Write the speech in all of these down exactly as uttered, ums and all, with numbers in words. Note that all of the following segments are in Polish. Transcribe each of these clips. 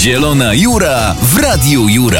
Zielona Jura w Radiu Jura.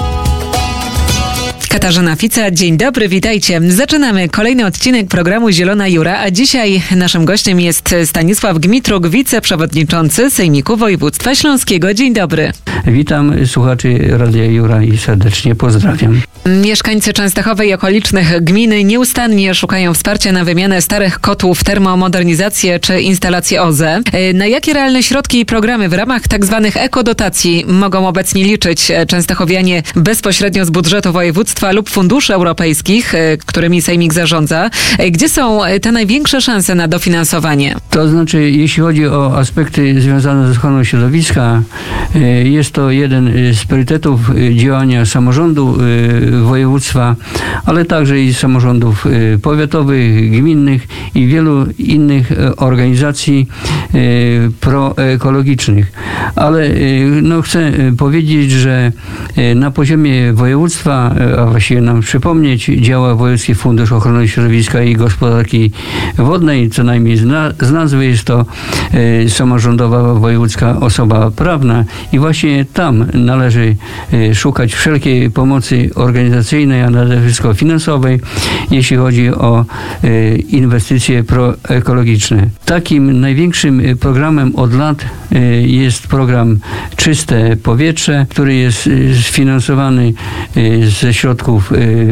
Katarzyna Fica, dzień dobry, witajcie. Zaczynamy kolejny odcinek programu Zielona Jura, a dzisiaj naszym gościem jest Stanisław Gmitruk, wiceprzewodniczący Sejmiku Województwa Śląskiego. Dzień dobry. Witam słuchaczy Radia Jura i serdecznie pozdrawiam. Mieszkańcy Częstochowy i okolicznych gmin nieustannie szukają wsparcia na wymianę starych kotłów, termomodernizację czy instalację O Z E. Na jakie realne środki i programy w ramach tzw. ekodotacji mogą obecnie liczyć częstochowianie bezpośrednio z budżetu województwa lub funduszy europejskich, którymi Sejmik zarządza? Gdzie są te największe szanse na dofinansowanie? To znaczy, jeśli chodzi o aspekty związane z ochroną środowiska, jest to jeden z priorytetów działania samorządu województwa, ale także i samorządów powiatowych, gminnych i wielu innych organizacji proekologicznych. Ale no, chcę powiedzieć, że na poziomie województwa, a właściwie nam przypomnieć, działa Wojewódzki Fundusz Ochrony Środowiska i Gospodarki Wodnej, co najmniej z, na, z nazwy jest to samorządowa wojewódzka osoba prawna i właśnie tam należy szukać wszelkiej pomocy organizacyjnej, a nade wszystko finansowej, jeśli chodzi o inwestycje proekologiczne. Takim największym programem od lat jest program Czyste Powietrze, który jest sfinansowany ze środków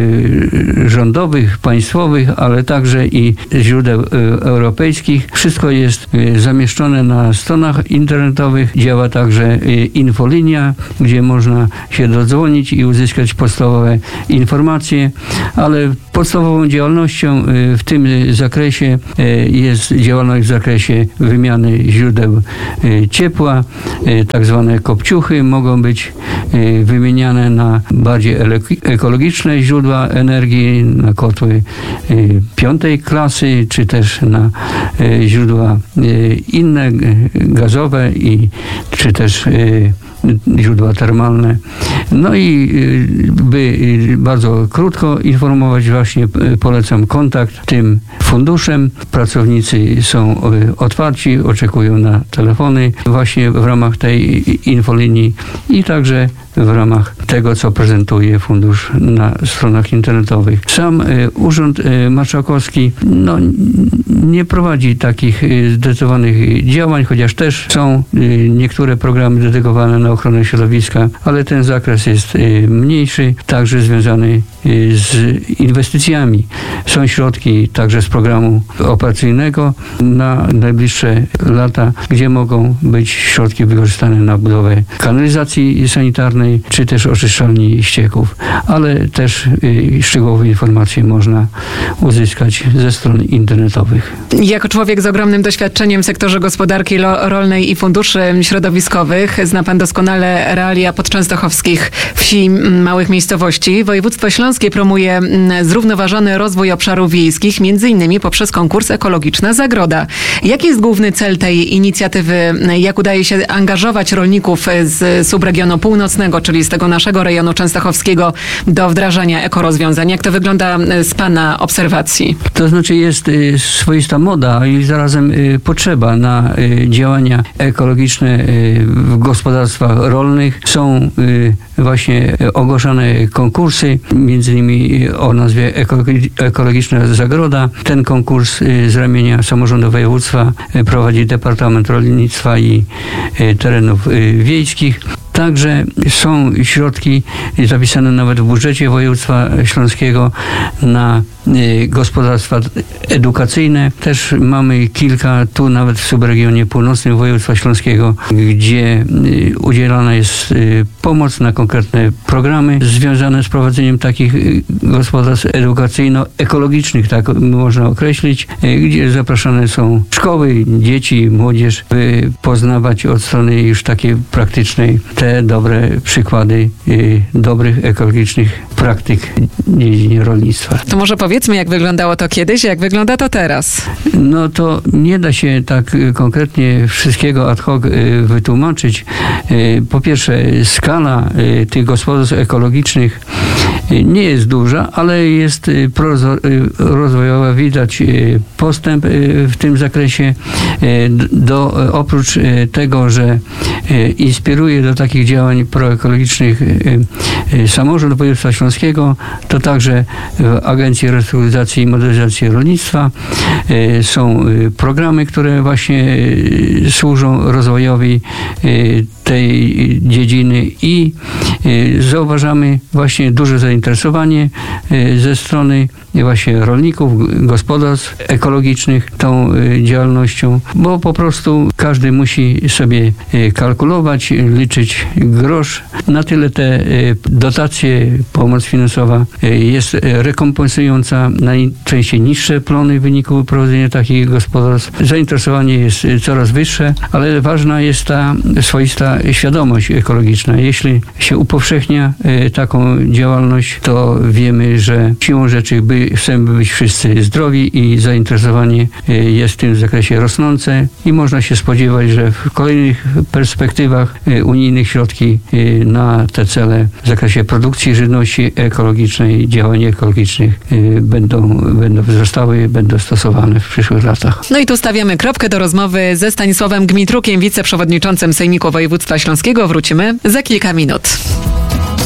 rządowych, państwowych, ale także i źródeł europejskich. Wszystko jest zamieszczone na stronach internetowych. Działa także infolinia, gdzie można się dodzwonić i uzyskać podstawowe informacje, ale podstawową działalnością w tym zakresie jest działalność w zakresie wymiany źródeł ciepła. Tak zwane kopciuchy mogą być wymieniane na bardziej ekologiczne źródła energii, na kotły piątej klasy, czy też na źródła inne, gazowe i czy też źródła termalne. No i by bardzo krótko informować, właśnie polecam kontakt tym funduszem. Pracownicy są otwarci, oczekują na telefony właśnie w ramach tej infolinii i także w ramach tego, co prezentuje fundusz na stronach internetowych. Sam Urząd Marszałkowski no, nie prowadzi takich zdecydowanych działań, chociaż też są niektóre programy dedykowane na ochronę środowiska, ale ten zakres jest mniejszy, także związany z inwestycjami. Są środki także z programu operacyjnego na najbliższe lata, gdzie mogą być środki wykorzystane na budowę kanalizacji sanitarnej, czy też oczyszczalni ścieków, ale też szczegółowe informacje można uzyskać ze stron internetowych. Jako człowiek z ogromnym doświadczeniem w sektorze gospodarki rolnej i funduszy środowiskowych, zna pan doskonale realia podczęstochowskich wsi, małych miejscowości. Województwo Śląskie promuje zrównoważony rozwój obszarów wiejskich, między innymi poprzez konkurs Ekologiczna Zagroda. Jaki jest główny cel tej inicjatywy? Jak udaje się angażować rolników z subregionu północnego, czyli z tego naszego rejonu częstochowskiego, do wdrażania ekorozwiązań? Jak to wygląda z pana obserwacji? To znaczy jest swoista moda i zarazem potrzeba na działania ekologiczne w gospodarstwach rolnych. Są właśnie ogłaszane konkursy, między innymi o nazwie Ekologiczna Zagroda. Ten konkurs z ramienia samorządu województwa prowadzi Departament Rolnictwa i Terenów Wiejskich. Także są środki zapisane nawet w budżecie województwa śląskiego na gospodarstwa edukacyjne. Też mamy kilka, tu nawet w subregionie północnym województwa śląskiego, gdzie udzielana jest pomoc na konkretne programy związane z prowadzeniem takich gospodarstw edukacyjno-ekologicznych, tak można określić, gdzie zapraszane są szkoły, dzieci, młodzież, by poznawać od strony już takiej praktycznej te dobre przykłady dobrych ekologicznych praktyk w dziedzinie rolnictwa. To może powiedzmy, jak wyglądało to kiedyś, jak wygląda to teraz? No to nie da się tak konkretnie wszystkiego ad hoc wytłumaczyć. Po pierwsze, skala tych gospodarstw ekologicznych nie jest duża, ale jest rozwojowa. Widać postęp w tym zakresie. Do, oprócz tego, że inspiruje do takich działań proekologicznych samorząd województwa śląskiego, to także w Agencji Restrukturyzacji i Modernizacji Rolnictwa są programy, które właśnie służą rozwojowi tej dziedziny i zauważamy właśnie duże zainteresowanie ze strony właśnie rolników, gospodarstw ekologicznych tą działalnością, bo po prostu każdy musi sobie kalkulować, liczyć grosz. Na tyle te dotacje, pomoc finansowa jest rekompensująca najczęściej niższe plony w wyniku prowadzenia takich gospodarstw. Zainteresowanie jest coraz wyższe, ale ważna jest ta swoista świadomość ekologiczna. Jeśli się upowszechnia taką działalność, to wiemy, że siłą rzeczy by, chcemy być wszyscy zdrowi i zainteresowanie jest w tym zakresie rosnące i można się spodziewać, że w kolejnych perspektywach unijnych środki na te cele w zakresie produkcji żywności ekologicznej, działań ekologicznych będą, będą wzrastały, będą stosowane w przyszłych latach. No i tu stawiamy kropkę do rozmowy ze Stanisławem Gmitrukiem, wiceprzewodniczącym Sejmiku Województwa Śląskiego. Wrócimy za kilka minut.